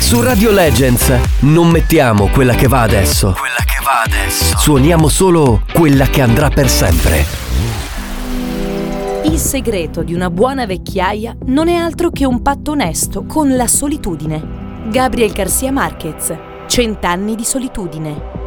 Su Radio Legends non mettiamo quella che va adesso. Suoniamo solo quella che andrà per sempre. Il segreto di una buona vecchiaia non è altro che un patto onesto con la solitudine. Gabriel García Márquez, 100 anni di solitudine.